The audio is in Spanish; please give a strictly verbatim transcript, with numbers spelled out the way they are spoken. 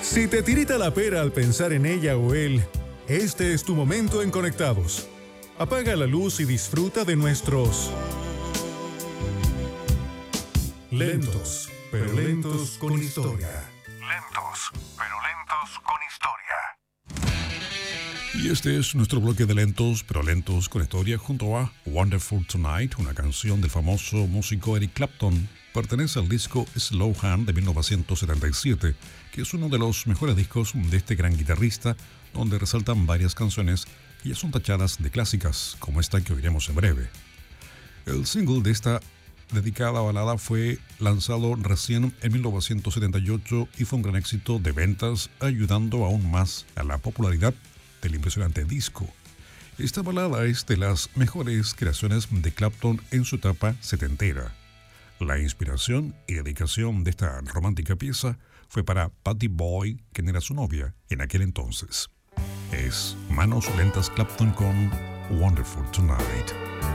Si te tirita la pera al pensar en ella o él, este es tu momento en Conectados. Apaga la luz y disfruta de nuestros lentos, pero lentos con historia. Lentos, pero lentos con historia. Y este es nuestro bloque de lentos, pero lentos con historia junto a Wonderful Tonight, una canción del famoso músico Eric Clapton. Pertenece al disco Slow Hand de mil novecientos setenta y siete, que es uno de los mejores discos de este gran guitarrista, donde resaltan varias canciones que ya son tachadas de clásicas, como esta que oiremos en breve. El single de esta dedicada balada fue lanzado recién en mil novecientos setenta y ocho y fue un gran éxito de ventas, ayudando aún más a la popularidad del impresionante disco. Esta balada es de las mejores creaciones de Clapton en su etapa setentera. La inspiración y dedicación de esta romántica pieza fue para Pattie Boyd, quien era su novia en aquel entonces. Es Manos Lentas Clapton con Wonderful Tonight.